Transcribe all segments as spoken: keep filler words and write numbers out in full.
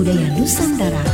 budaya Nusantara.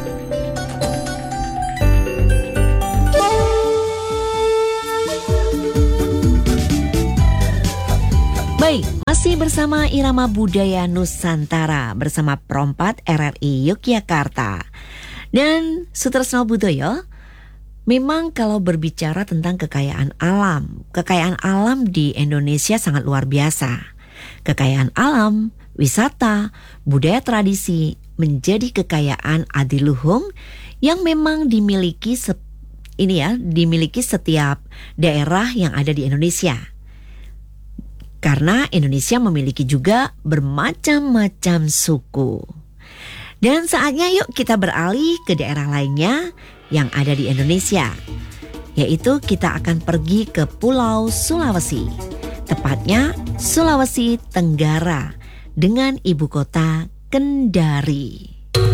Baik, masih bersama Irama Budaya Nusantara bersama Prompat R R I Yogyakarta. Dan Sutresno Budoyo, memang kalau berbicara tentang kekayaan alam, kekayaan alam di Indonesia sangat luar biasa. Kekayaan alam, wisata, budaya tradisi menjadi kekayaan adiluhung yang memang dimiliki se- ini ya, dimiliki setiap daerah yang ada di Indonesia. Karena Indonesia memiliki juga bermacam-macam suku. Dan saatnya yuk kita beralih ke daerah lainnya yang ada di Indonesia. Yaitu kita akan pergi ke Pulau Sulawesi. Tepatnya Sulawesi Tenggara dengan ibu kota Kendari.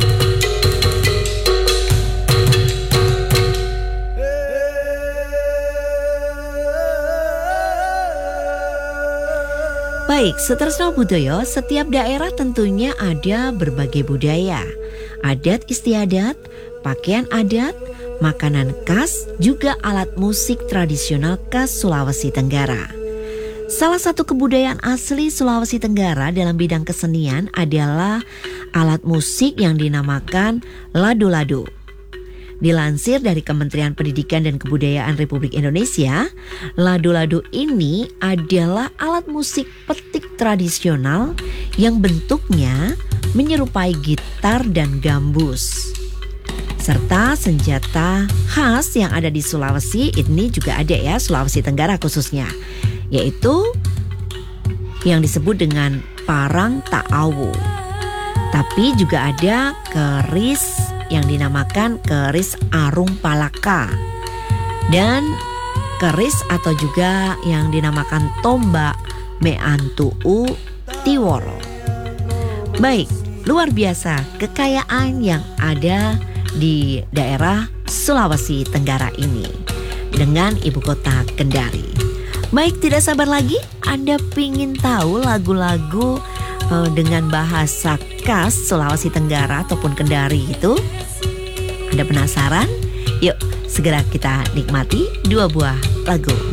Baik, Sutresno Budoyo, setiap daerah tentunya ada berbagai budaya, adat istiadat, pakaian adat, makanan khas, juga alat musik tradisional khas Sulawesi Tenggara. Salah satu kebudayaan asli Sulawesi Tenggara dalam bidang kesenian adalah alat musik yang dinamakan lado-lado. Dilansir dari Kementerian Pendidikan dan Kebudayaan Republik Indonesia, lado-lado ini adalah alat musik petik tradisional yang bentuknya menyerupai gitar dan gambus. Serta senjata khas yang ada di Sulawesi ini juga ada ya, Sulawesi Tenggara khususnya, yaitu yang disebut dengan parang ta'awu. Tapi juga ada keris yang dinamakan keris Arung Palaka dan keris atau juga yang dinamakan tombak Meantuu Tiworo. Baik, luar biasa kekayaan yang ada di daerah Sulawesi Tenggara ini dengan ibu kota Kendari. Baik, tidak sabar lagi Anda pingin tahu lagu-lagu uh, dengan bahasa khas Sulawesi Tenggara ataupun Kendari itu? Anda penasaran? Yuk segera kita nikmati dua buah lagu.